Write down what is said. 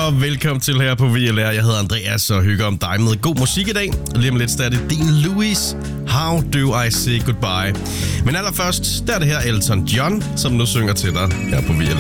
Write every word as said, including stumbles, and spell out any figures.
og velkommen til her på V L R. Jeg hedder Andreas og hygger om dig med god musik i dag. Lige om lidt er det Dean Lewis, How Do I Say Goodbye. Men allerførst, der er det her Elton John, som nu synger til dig her på V L R.